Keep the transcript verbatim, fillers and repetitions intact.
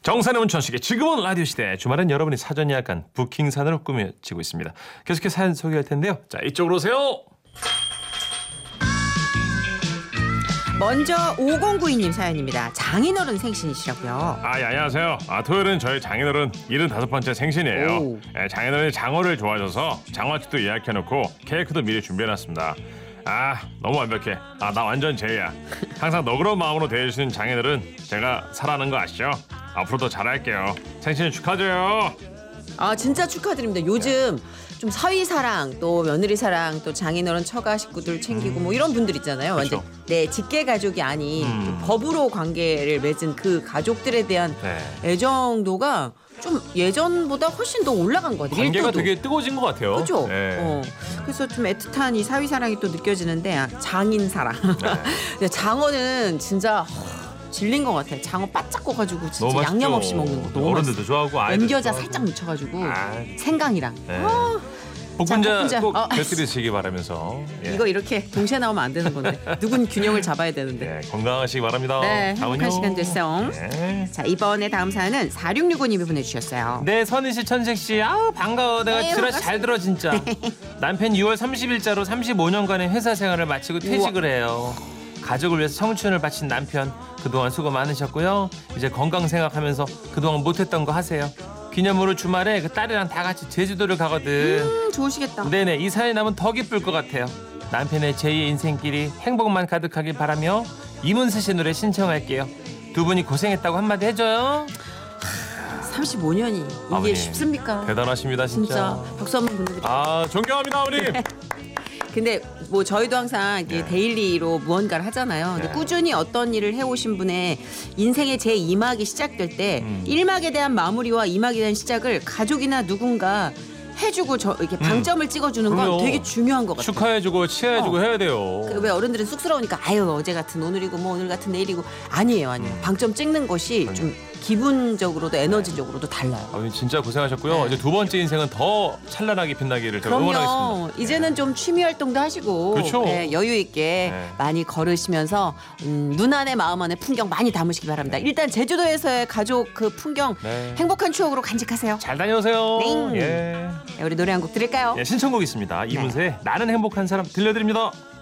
정산의 문천식의 지금은 라디오 시대. 주말엔 여러분이 사전 예약한 부킹산으로 꾸며지고 있습니다. 계속해서 사연 소개할 텐데요. 자, 이쪽으로 오세요. 먼저 오공구이 님 사연입니다. 장인어른 생신이시라고요. 아, 예, 안녕하세요. 아, 토요일은 저희 장인어른 일흔다섯 번째 생신이에요. 예, 장인어른이 장어를 좋아하셔서 장어집도 예약해놓고 케이크도 미리 준비해놨습니다. 아, 너무 완벽해. 아, 나 완전 제이야. 항상 너그러운 마음으로 대해주시는 장인어른, 제가 사랑하는 거 아시죠? 앞으로도 잘할게요. 생신 축하드려요. 아, 진짜 축하드립니다. 요즘 좀 사위 사랑, 또 며느리 사랑, 또 장인어른 처가 식구들 챙기고 뭐 이런 분들 있잖아요. 완전 그렇죠. 네, 직계 가족이 아닌 음. 좀 법으로 관계를 맺은 그 가족들에 대한 네. 애정도가 좀 예전보다 훨씬 더 올라간 것 같아요. 관계가 밀도도. 되게 뜨거워진 것 같아요. 그죠? 네. 어. 그래서 좀 애틋한 이 사위 사랑이 또 느껴지는데, 아, 장인 사랑. 근데 장어는 진짜 허, 질린 것 같아. 장어 바짝 구워가지고 진짜 너무 양념 맛있죠. 없이 먹는 거 너무 어른들도 맛있어. 좋아하고 아이들도 연겨자 좋아하고. 살짝 묻혀가지고 아. 생강이랑. 네. 아, 복분자, 자, 복분자. 꼭 어. 곁들이시기 바라면서. 예. 이거 이렇게 동시에 나오면 안 되는 건데 누군 균형을 잡아야 되는데. 예, 건강하시기 바랍니다. 네, 행복한 다음은요. 시간 됐어요. 네. 자, 이번에 다음 사연은 사육육오 님이 보내주셨어요. 네, 선희 씨, 천식 씨, 아우 반가워. 내가 네, 지라 잘 들어 진짜. 남편이 유월 삼십일자로 삼십오 년간의 회사 생활을 마치고 퇴직을 해요. 가족을 위해서 청춘을 바친 남편, 그동안 수고 많으셨고요. 이제 건강 생각하면서 그동안 못했던 거 하세요. 기념으로 주말에 그 딸이랑 다 같이 제주도를 가거든. 음, 좋으시겠다. 네네, 이 사연이 나면 더 기쁠 것 같아요. 남편의 제이의 인생길이 행복만 가득하길 바라며 이문세 씨 노래 신청할게요. 두 분이 고생했다고 한마디 해줘요. 삼십오 년이 이게 아버님, 쉽습니까? 대단하십니다 진짜. 진짜 박수 한번 보내드릴게요. 아, 존경합니다 아버님. 근데 뭐 저희도 항상 이렇게 네. 데일리로 무언가를 하잖아요. 근데 네. 꾸준히 어떤 일을 해오신 분의 인생의 제이 막이 시작될 때 음. 일 막에 대한 마무리와 이 막에 대한 시작을 가족이나 누군가 해주고 저 이렇게 방점을 찍어주는 건 음. 그럼요. 되게 중요한 것 같아요. 축하해주고 치하해주고 어. 해야 돼요. 그 왜 어른들은 쑥스러우니까 아유 어제 같은 오늘이고 뭐 오늘 같은 내일이고 아니에요 아니에요. 음. 방점 찍는 것이 좀 기분적으로도 에너지적으로도 달라요. 아버님 진짜 고생하셨고요. 네. 이제 두 번째 인생은 더 찬란하게 빛나기를 제가 응원하겠습니다. 그럼요. 이제는 좀 취미 활동도 하시고 그렇죠. 네, 여유 있게 네. 많이 걸으시면서 음, 눈 안에 마음 안에 풍경 많이 담으시기 바랍니다. 일단 제주도에서의 가족 그 풍경 네. 행복한 추억으로 간직하세요. 잘 다녀오세요. 네. 예. 네, 우리 노래 한 곡 들을까요? 예, 신청곡 있습니다. 이문세 나는 행복한 사람 들려드립니다.